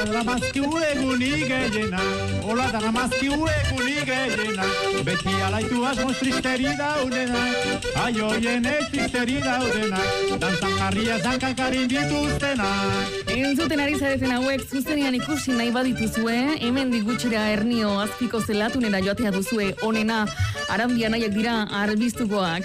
daramazkiu egunik gehiena, hola daramazkiu egunik gehiena, beti alaitu asmoz tristeri daudena, aioien ez tristeri daudena, dantzan jarria zankakarin dituztena. Entzuten ari zareten hauek zuzenean ikusi nahi badituzue, hemen digutxira Hernio Azpiko zelatunera joatea duzue onena, Aranbia nahiak dira arbiztukoak.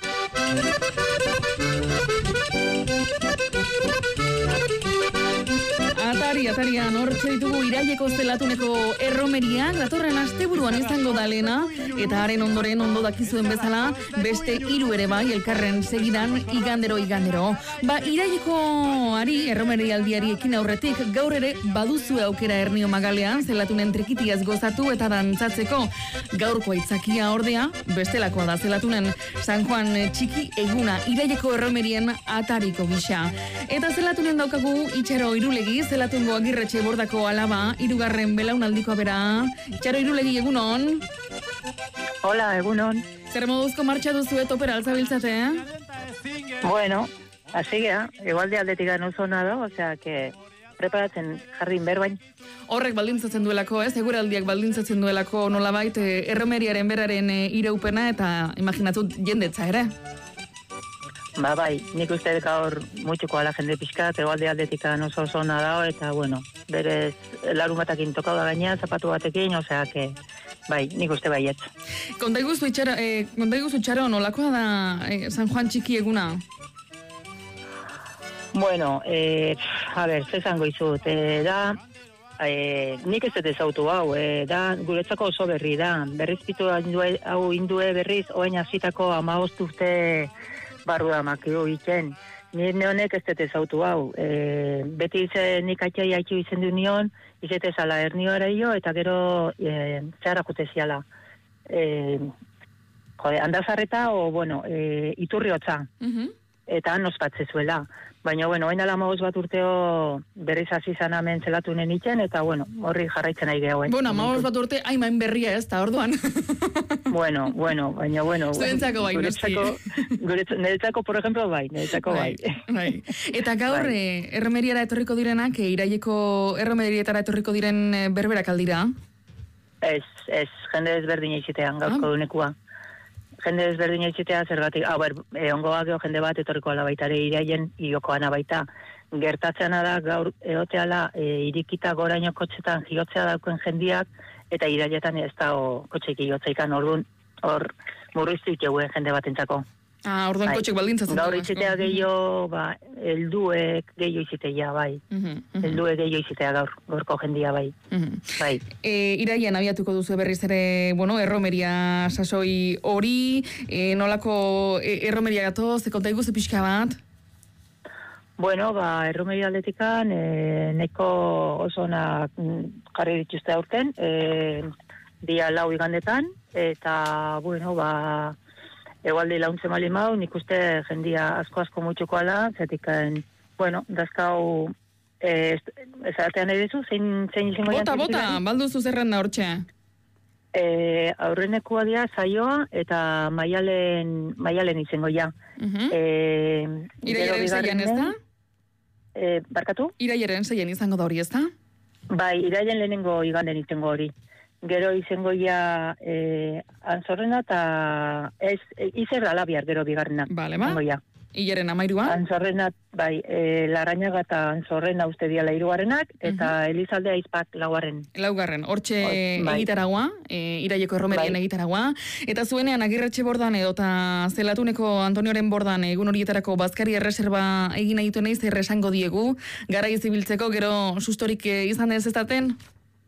Atarian, hortxe ditugu Iraieko zelatuneko erromeriak, datorren asteburuan izango da lehena, eta haren ondoren ondo dakizuen bezala, beste 3 ere bai, elkarren segidan igandero. Ba, Iraieko erromerialdiari ekin aurretik, gaur ere baduzue aukera Hernio Magalean, zelatunen trikitiaz gozatu eta dantzatzeko. Gaurko aitzakia ordea, bestelakoa da zelatunen San Juan txiki eguna, Iraieko erromerien atariko gisa. Eta zelatunen daukagu Itxaro Irulegi, zelatungo Agirretxe Bordako alaba, 3. belaunaldikoa bera. Itxaro Irulegi, egunon? Hola, egunon. Zer moduzko martxa duzuet opera altzabiltzate, Bueno, así gea, igualde aldetik gano zona da, osea, que preparatzen jarrin berbain. Horrek baldintzatzen duelako, eguraldiak baldintzatzen duelako nolabait erromeriaren beraren iraupena eta imaginatut jendetza ere. Ba, bai, nik uste gaur muituko ala jende pixkat, egualde aldetik oso zona da, eta, bueno, berez larun batakin tokau da gaina, zapatu batekin, osea, que, bai, nik uste baiet. Kontaiguzu Txaro, nolakoa da San Juan txiki eguna? Bueno, a ber, zezango izut, da, nik ez dut ezautu hau, da, guretzako oso berri da, berrizpitu hau indue berriz, oain azitako 15 urte barru da makio itzen. Nire honek ez dut ezautu hau. Beti nik atxai haitxu izen du nion, izete zala Hernioara io, eta gero zehara juteziala. Handazarreta, o, bueno, iturri hotza. Eta han ospatzezuela. Baina, bueno, oen ala 15 bat urteo berriz hasi zan hemen zelatunen itzen, eta, bueno, horri jarraitzen nahi gehauen. Bueno, 15 bat urte, aimain berria ez da, orduan. Bueno, baina, bueno. Zuentzako bai, noski. Niretzako, por ejemplo, bai, bai. Eta gaur, erromeriara etorriko direnak, Iraieko erromerietara etorriko diren berberak aldira? Ez, jende ezberdina izitean, gauzko dunekua. Jende ezberdina izitea zergatik, ongoa geho jende bat etorriko ala baitare Iraien iokoana baita. Gertatzeana da gaur eoteala irikita goraino kotxetan jiotzea dauken jendiak, eta Iraietan ez da kotxeik iotzeikan orduan, hor murriztu ikeguen jende bat entzako. Orduan kotxek baldintzatzen. Gaur izitea gehiago, elduek gehiago izitea, bai. Elduek gehiago izitea gaurko jendia, bai. Bai. Iraian abiatuko duzu berriz ere, bueno, erromeria sasoi hori, nolako erromeria gatoz, kontaigu zu pixka bat? Bueno, erromeria aldetikan, neko oso onak jarri dituzte aurten, dia 4 igandetan, eta, bueno, egualde launtzen mali mau, nik uste jendia asko mutxuko ala, zetik, bueno, dazkau, ezatean edizu, zein izango jantzen? Bota, balduzu zerrenda hortxe. Aurrenekoa dia saioa, eta maialen izango ja. Iraiaren zeian ez da? Barkatu? Iraiaren zeian izango da hori ez da? Bai, Iraien lehenengo iganden izango hori. Gero izango ja Anzorrena eta izerra labiar gero bigarrena. Bale, ba? Ileren 13. Anzorrena, bai, Larrañaga eta Anzorrena uste diala 3. Eta Elizalde Aizpak 4. Hortxe egitaragua, Iraieko erromerien egitaragua. Eta zuenean Agirretxe Bordan edota zelatuneko Antonioren Bordan egun horietarako bazkari erreserba egin egiten eiz erresango diegu. Gara izibiltzeko gero sustorik izan ez ezaten?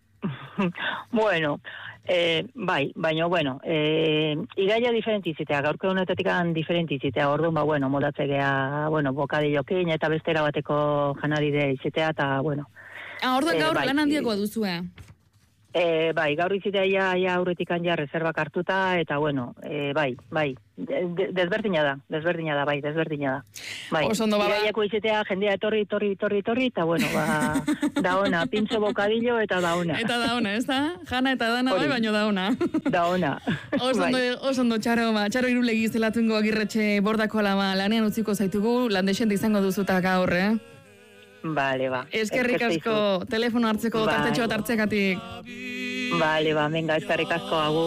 Bueno, bai, baina, bueno, Iraia diferentizitea, gaurko honetatik diferentizitea, orduan, bueno, modatzegea, bueno, bokadillokin eta bestera bateko janaride izitea, eta, bueno. Orduan gaur lan handiagoa duzue? Bai, gaur izitea ja aurretikan ja reservak hartuta, eta, bueno, bai, desberdina da, bai. Osondo, Iraiako izitea jendea etorri, eta, bueno, da ona, pintxo bokadillo eta da ona. Eta da ona, ez da? Jana eta dana bai, baino da ona. Da ona. Osondo, Txaro Irulegi zelatungo Agirretxe Bordako alaba lanean utziko zaitugu, landexente izango duzuta gaur, Bale, ba. Eskerrik asko, telefono hartzeko, tartetxo bat hartzekatik. Bale, ba, venga, eskerrik asko, agur.